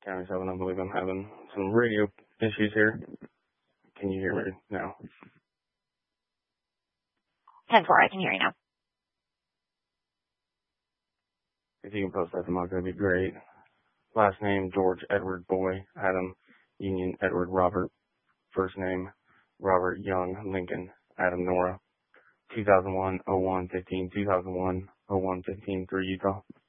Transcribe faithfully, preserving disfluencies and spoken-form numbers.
County seven, I believe I'm having some radio issues here. Can you hear me now? ten four, I can hear you now. If you can post that to Mark, that'd be great. Last name, George Edward Boy, Adam Union Edward Robert. First name, Robert Young Lincoln, Adam Nora. two thousand one oh one fifteen, two thousand one oh one fifteen through Utah.